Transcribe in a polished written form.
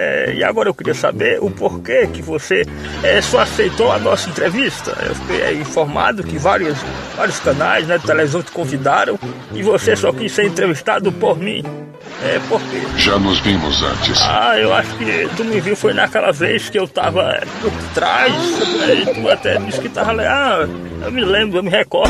E agora eu queria saber o porquê que você só aceitou a nossa entrevista. Eu fiquei informado que vários canais, né, de televisão te convidaram e você só quis ser entrevistado por mim. Por quê? Já nos vimos antes. Eu acho que tu me viu foi naquela vez que eu tava por trás, e tu até disse que tava lá. Eu me lembro, eu me recordo.